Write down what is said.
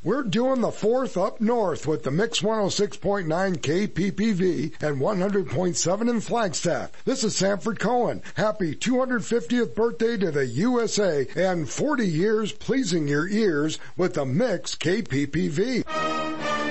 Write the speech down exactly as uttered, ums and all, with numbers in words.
We're doing the fourth up north with the Mix one oh six point nine K P P V and one hundred point seven in Flagstaff. This is Sanford Cohen. Happy two hundred fiftieth birthday to the U S A and forty years pleasing your ears with the Mix K P P V.